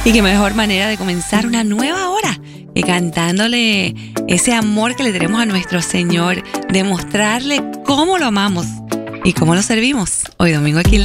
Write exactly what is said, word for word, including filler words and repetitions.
Y qué mejor manera de comenzar una nueva hora que cantándole ese amor que le tenemos a nuestro Señor, demostrarle cómo lo amamos y cómo lo servimos hoy domingo aquí en la